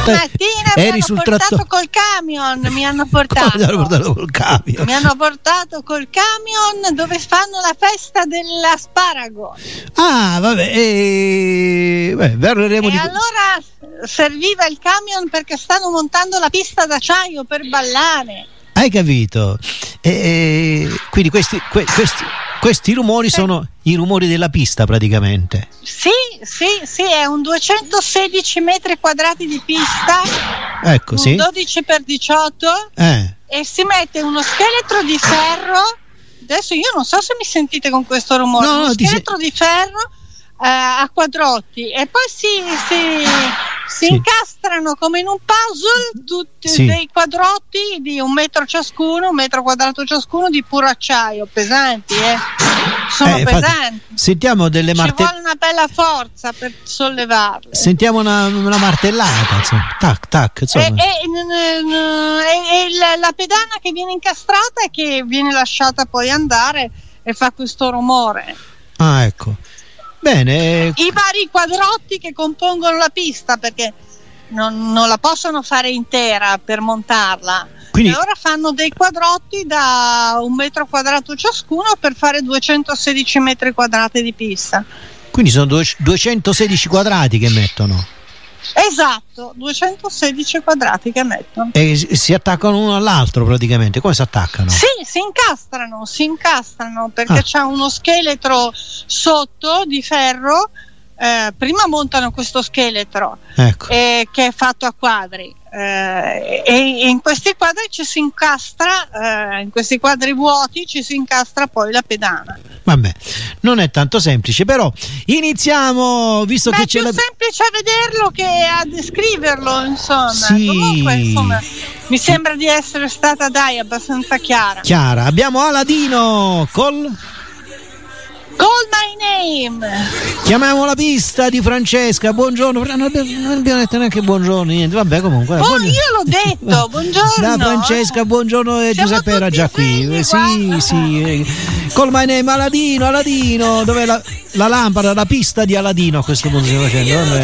Stamattina mi hanno portato col camion, mi hanno portato col camion? Mi hanno portato col camion dove fanno la festa dell'asparago. Ah, vabbè, parleremo di... allora serviva il camion perché stanno montando la pista d'acciaio per ballare. Hai capito? Quindi questi rumori sono i rumori della pista praticamente. Sì, è un 216 metri quadrati di pista, ecco, sì. 12x18 e si mette uno scheletro di ferro. Adesso io non so se mi sentite con questo rumore. Uno scheletro di ferro a quadrotti e poi si incastrano come in un puzzle tutti dei quadrotti di 1 metro ciascuno, 1 metro quadrato ciascuno, di puro acciaio, pesanti, sono pesanti. Sentiamo delle ci vuole una bella forza per sollevarle. Sentiamo una martellata, insomma. Tac tac, insomma. E la pedana che viene incastrata e che viene lasciata poi andare e fa questo rumore. Ah, ecco. Bene. I vari quadrotti che compongono la pista, perché non la possono fare intera per montarla. Quindi, e ora fanno dei quadrotti da 1 metro quadrato ciascuno per fare 216 metri quadrati di pista. Quindi sono 216 quadrati che mettono. Esatto, 216 quadrati che mettono. E si attaccano uno all'altro praticamente. Come si attaccano? Sì, si incastrano perché c'è uno scheletro sotto di ferro. Prima montano questo scheletro, ecco, che è fatto a quadri, e in questi quadri ci si incastra, in questi quadri vuoti ci si incastra poi la pedana. Vabbè, non è tanto semplice, però iniziamo, visto che c'è è più semplice a vederlo che a descriverlo, insomma. Sì. Comunque, insomma, mi sembra di essere stata abbastanza chiara. Abbiamo Aladino Call My Name. Chiamiamo la pista di Francesca. Buongiorno. Non abbiamo detto neanche buongiorno, niente. Vabbè, comunque. Io l'ho detto. Buongiorno. Da Francesca, buongiorno. Giuseppe era già qui. Sì. Call My Name, Aladino. Dov'è la lampada, la pista di Aladino? A questo punto stiamo facendo.